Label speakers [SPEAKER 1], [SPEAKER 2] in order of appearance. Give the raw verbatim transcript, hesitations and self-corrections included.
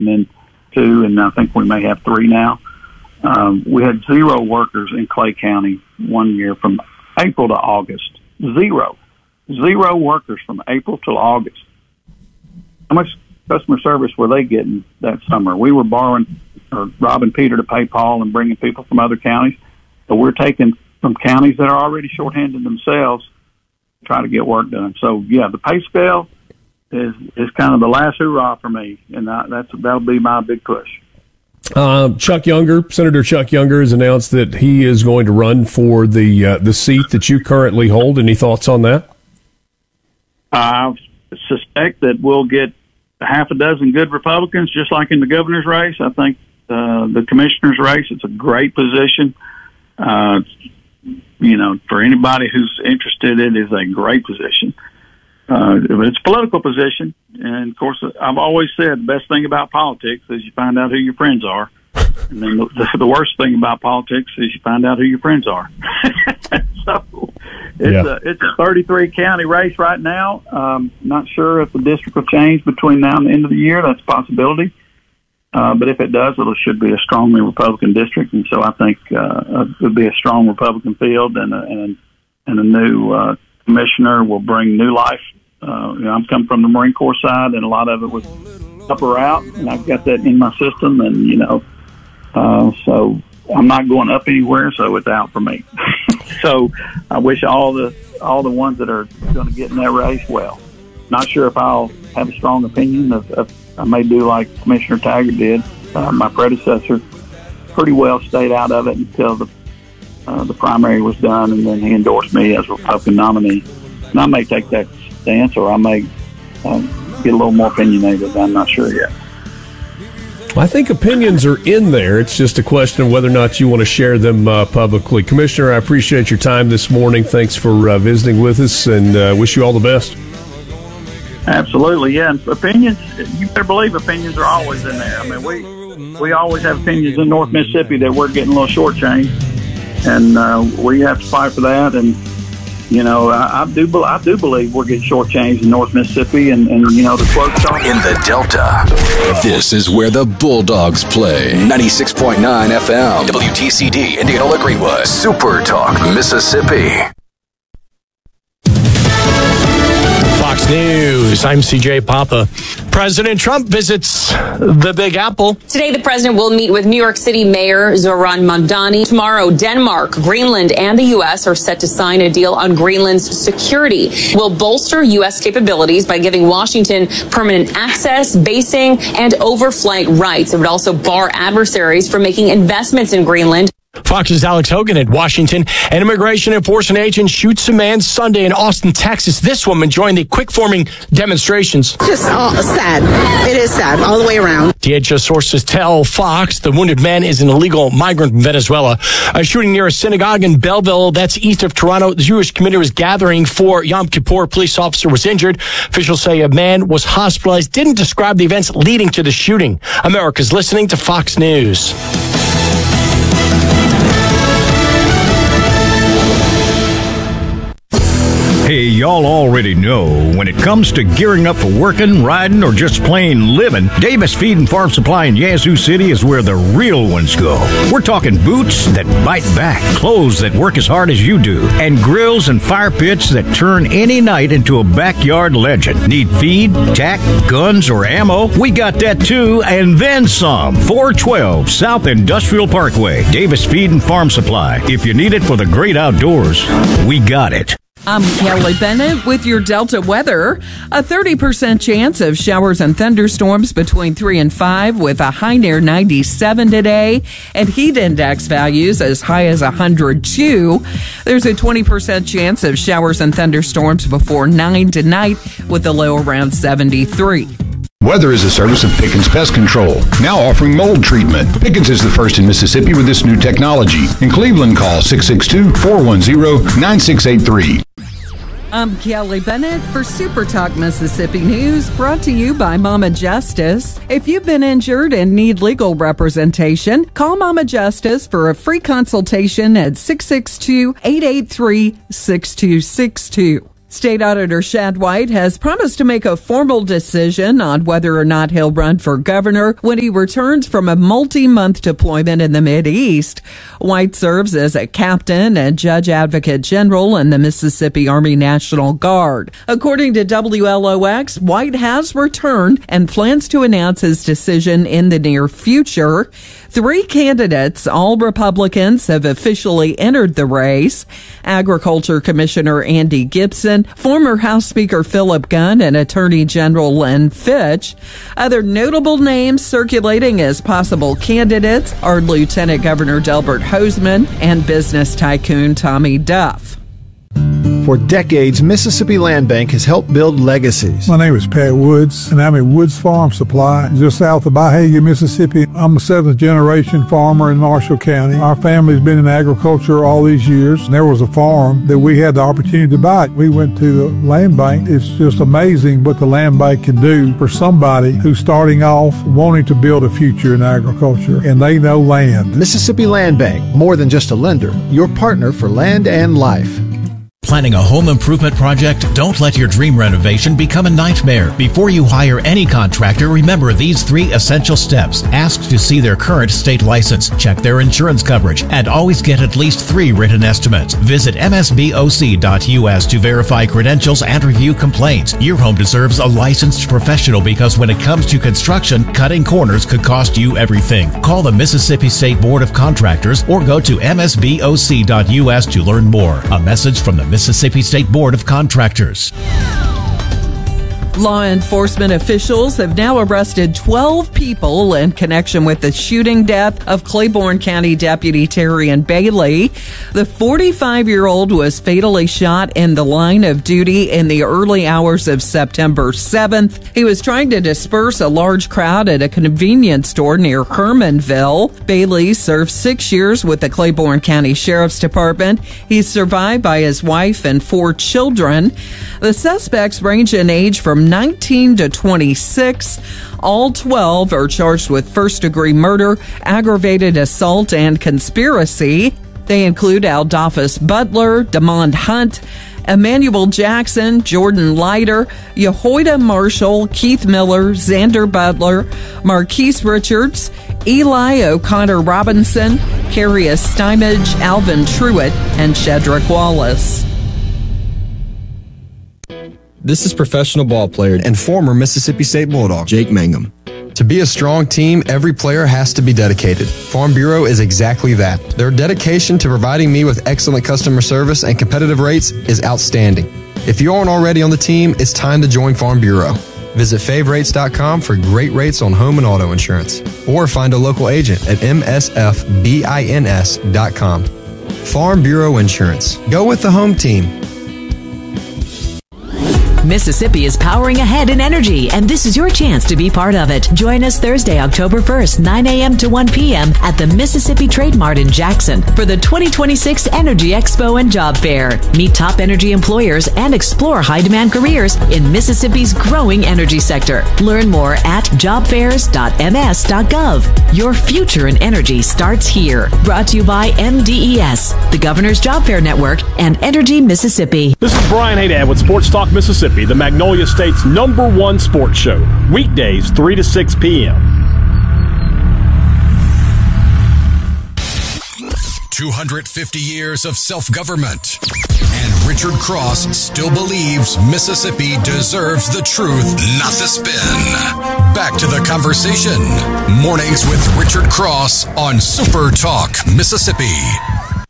[SPEAKER 1] and then two, and I think we may have three now. Um, we had zero workers in Clay County one year from April to August. Zero. Zero workers from April till August. How much customer service were they getting that summer? We were borrowing or robbing Peter to pay Paul and bringing people from other counties. So we're taking from counties that are already shorthanded themselves to try to get work done. So, yeah, the pay scale is is kind of the last hurrah for me, and I, that's that'll be my big push.
[SPEAKER 2] Uh, Chuck Younger, Senator Chuck Younger, has announced that he is going to run for the uh, the seat that you currently hold. Any thoughts on that?
[SPEAKER 1] I suspect that we'll get half a dozen good Republicans, just like in the governor's race. I think uh, the commissioner's race, it's a great position. Uh, you know, for anybody who's interested, it is a great position. Uh, it's a political position, and of course, I've always said the best thing about politics is you find out who your friends are, and then the, the worst thing about politics is you find out who your friends are. So it's
[SPEAKER 2] yeah.
[SPEAKER 1] a it's a thirty-three county race right now. Um, not sure if the district will change between now and the end of the year. That's a possibility, uh, but if it does, it should be a strongly Republican district, and so I think uh, it would be a strong Republican field, and a, and a, and a new uh, commissioner will bring new life. Uh, you know, I'm coming from the Marine Corps side, and a lot of it was up or out, and I've got that in my system, and, you know, uh, so I'm not going up anywhere, so it's out for me. So I wish all the all the ones that are going to get in that race well. Not sure if I'll have a strong opinion. Of, of I may do like Commissioner Taggart did, uh, my predecessor, pretty well stayed out of it until the uh, the primary was done, and then he endorsed me as a Republican nominee. And I may take that stance, or I may uh, get a little more opinionated. I'm not sure yet.
[SPEAKER 2] I think opinions are in there. It's just a question of whether or not you want to share them uh, publicly. Commissioner, I appreciate your time this morning. Thanks for uh, visiting with us, and uh, wish you all the best.
[SPEAKER 1] Absolutely, yeah. And opinions, you better believe opinions are always in there. I mean, we we always have opinions in North Mississippi that we're getting a little shortchanged, and uh, we have to fight for that. And you know, I, I do I do believe we're getting shortchanged in North Mississippi, and, and you know, the quote
[SPEAKER 3] in the Delta. This is where the Bulldogs play. ninety-six point nine F M, W T C D, Indianola Greenwood, Super Talk, Mississippi.
[SPEAKER 4] Fox News, I'm C J Papa. President Trump visits the Big Apple.
[SPEAKER 5] Today, the president will meet with New York City Mayor Zoran Mamdani. Tomorrow, Denmark, Greenland, and the U S are set to sign a deal on Greenland's security. Will bolster U S capabilities by giving Washington permanent access, basing, and overflight rights. It would also bar adversaries from making investments in Greenland.
[SPEAKER 4] Fox's Alex Hogan at Washington. An immigration enforcement agent shoots a man Sunday in Austin, Texas. This woman joined the quick-forming demonstrations.
[SPEAKER 6] Just uh, sad. It is sad all the way around.
[SPEAKER 4] D H S sources tell Fox the wounded man is an illegal migrant from Venezuela. A shooting near a synagogue in Belleville, that's east of Toronto. The Jewish community was gathering for Yom Kippur. A police officer was injured. Officials say a man was hospitalized. Didn't describe the events leading to the shooting. America's listening to Fox News.
[SPEAKER 7] Hey, y'all already know when it comes to gearing up for working, riding, or just plain living, Davis Feed and Farm Supply in Yazoo City is where the real ones go. We're talking boots that bite back, clothes that work as hard as you do, and grills and fire pits that turn any night into a backyard legend. Need feed, tack, guns, or ammo? We got that too, and then some. four twelve South Industrial Parkway, Davis Feed and Farm Supply. If you need it for the great outdoors, we got it.
[SPEAKER 8] I'm Kelly Bennett with your Delta weather. A thirty percent chance of showers and thunderstorms between three and five with a high near ninety-seven today and heat index values as high as one hundred two. There's a twenty percent chance of showers and thunderstorms before nine tonight with a low around seventy-three.
[SPEAKER 9] Weather is a service of Pickens Pest Control, now offering mold treatment. Pickens is the first in Mississippi with this new technology. In Cleveland, call six six two, four one zero, nine six eight three.
[SPEAKER 8] I'm Kelly Bennett for Super Talk Mississippi News, brought to you by Mama Justice. If you've been injured and need legal representation, call Mama Justice for a free consultation at six six two, eight eight three, six two six two. State Auditor Shad White has promised to make a formal decision on whether or not he'll run for governor when he returns from a multi-month deployment in the Mideast. White serves as a captain and judge advocate general in the Mississippi Army National Guard. According to W L O X, White has returned and plans to announce his decision in the near future. Three candidates, all Republicans, have officially entered the race. Agriculture Commissioner Andy Gibson, former House Speaker Philip Gunn, and Attorney General Lynn Fitch. Other notable names circulating as possible candidates are Lieutenant Governor Delbert Hosemann and business tycoon Tommy Duff.
[SPEAKER 10] For decades, Mississippi Land Bank has helped build legacies.
[SPEAKER 11] My name is Pat Woods, and I'm at Woods Farm Supply, just south of Byhalia, Mississippi. I'm a seventh generation farmer in Marshall County. Our family's been in agriculture all these years. There was a farm that we had the opportunity to buy. We went to the land bank. It's just amazing what the land bank can do for somebody who's starting off wanting to build a future in agriculture, and they know land.
[SPEAKER 10] Mississippi Land Bank, more than just a lender, your partner for land and life.
[SPEAKER 12] Planning a home improvement project? Don't let your dream renovation become a nightmare. Before you hire any contractor, remember these three essential steps. Ask to see their current state license, check their insurance coverage, and always get at least three written estimates. Visit M S B O C dot U S to verify credentials and review complaints. Your home deserves a licensed professional because when it comes to construction, cutting corners could cost you everything. Call the Mississippi State Board of Contractors or go to M S B O C dot U S to learn more. A message from the Mississippi State Board of Contractors.
[SPEAKER 8] Law enforcement officials have now arrested twelve people in connection with the shooting death of Claiborne County Deputy Terrian Bailey. The forty-five-year-old was fatally shot in the line of duty in the early hours of September seventh. He was trying to disperse a large crowd at a convenience store near Hermanville. Bailey served six years with the Claiborne County Sheriff's Department. He's survived by his wife and four children. The suspects range in age from nineteen to twenty-six. All twelve are charged with first-degree murder, aggravated assault, and conspiracy. They include Aldafus Butler, Demond Hunt, Emmanuel Jackson, Jordan Leiter, Yehoida Marshall, Keith Miller, Xander Butler, Marquise Richards, Eli O'Connor Robinson, Carius Stymage, Alvin Truitt, and Shedrick Wallace.
[SPEAKER 13] This is professional ball player and former Mississippi State Bulldog, Jake Mangum. To be a strong team, every player has to be dedicated. Farm Bureau is exactly that. Their dedication to providing me with excellent customer service and competitive rates is outstanding. If you aren't already on the team, it's time to join Farm Bureau. Visit fave rates dot com for great rates on home and auto insurance, or find a local agent at M S F bins dot com. Farm Bureau Insurance. Go with the home team.
[SPEAKER 14] Mississippi is powering ahead in energy, and this is your chance to be part of it. Join us Thursday, October first, nine a.m. to one p.m. at the Mississippi Trade Mart in Jackson for the twenty twenty-six Energy Expo and Job Fair. Meet top energy employers and explore high-demand careers in Mississippi's growing energy sector. Learn more at job fairs dot m s dot gov. Your future in energy starts here. Brought to you by M D E S, the Governor's Job Fair Network, and Energy Mississippi.
[SPEAKER 15] This is Brian Haydad with Sports Talk Mississippi, the Magnolia State's number one sports show. Weekdays, three to six p.m.
[SPEAKER 3] two hundred fifty years of self-government. And Richard Cross still believes Mississippi deserves the truth, not the spin. Back to the conversation. Mornings with Richard Cross on Super Talk Mississippi.